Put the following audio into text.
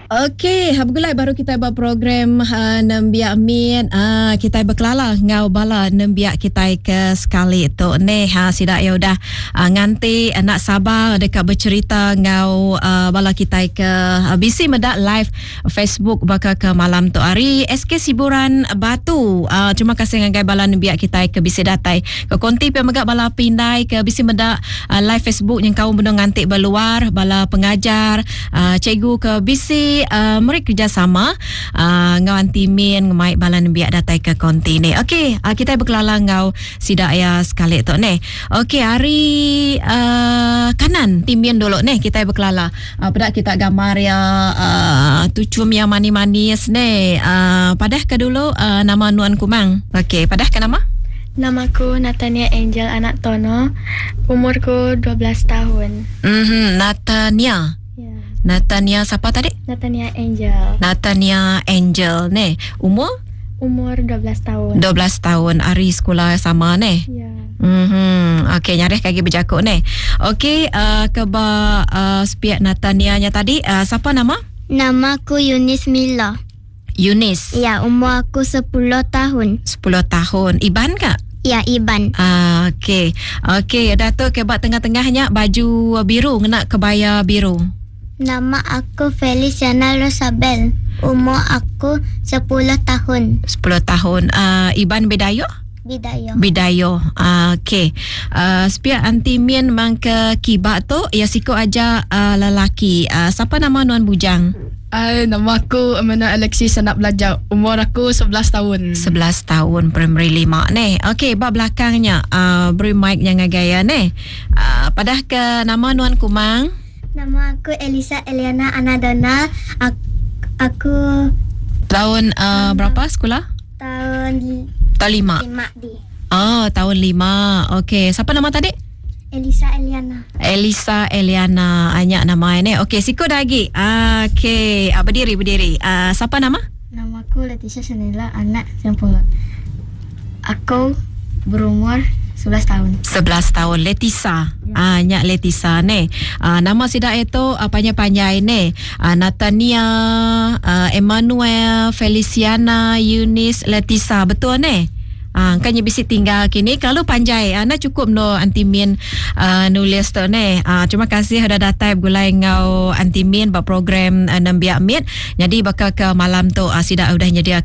Okey, habgulai baru kita buat program nembiak min kita berkelala ngau bala nembiak kita ke sekali tu ne sida ya udah nganti nak sabar dekat bercerita ngau bala kita ke bisi medak live Facebook bakal ke malam tu hari SK Siburan Batu. Terima kasih ngai bala nembiak kita ke bisi datai ke konti pe megak bala pindai ke bisi medak live Facebook yang kau benda nganti berluar bala pengajar cikgu ke bisi mereka kerjasama ngau antimin ngemai balan biak datai ke konti ni. Okey, kita berkelala ngau sidak ya sekali tu ni. Okey, hari kanan timin dulu ni kita berkelala. Pada kita gambar ya tucum yang manis-manis ni. Padah ke dulu nama Nuan Kumang. Okey, padah ke nama? Namaku Natania Angel Anak Tono. Umurku 12 tahun. Natania. Natania siapa tadi? Natania Angel. Natania Angel ni. Umur 12 tahun. 12 tahun. Hari sekolah sama ni. Ya. Okey, nyarih kaki berjakuk ni. Okey, keba spiak Natania nya tadi. Siapa nama? Namaku Yunis Mila. Yunis. Ya, umur aku 10 tahun. 10 tahun. Iban kak? Ya, Iban. Okey. Okey, Datuk keba tengah-tengahnya baju biru, kena kebaya biru. Nama aku Feliciana Rosabel. Umur aku 10 tahun. 10 tahun. Iban Bidayo? Bidayo. Bidayo. Okey. Spiak antimin mang ke kibak tu, ya siko aja lelaki. Siapa nama Nuan Bujang? Nama aku Amanda Alexis Anak Belajar. Umur aku 11 tahun. 11 tahun, primary 5 ni. Okey, bab belakangnya beri mic yang gaya ni. Padah ke nama Nuan Kumang? Nama aku Elisa Eliana Anadona. Aku tahun berapa sekolah? Tahun 5. 5 di. Oh, tahun 5. Okey, siapa nama tadi? Elisa Eliana. Elisa Eliana, banyak nama ni. Okey, siko lagi. Okey, berdiri. Siapa nama? Nama aku Leticia Shanila Anak Sempurna. Aku berumur 11 tahun. 11 tahun. Letisa. Nyak Letisa ni. Nama sidak itu panjang-panjang ni. Natania, Emmanuel, Feliciana, Yunis, Letisa. Betul ni? Kan bisi tinggal kini kalau panjai ana cukup no antimin nulis tu ni. Terima kasih ada datang gulai ngau antimin buat program nembiak mit. Jadi bakal ke malam tu sidak udah nyedia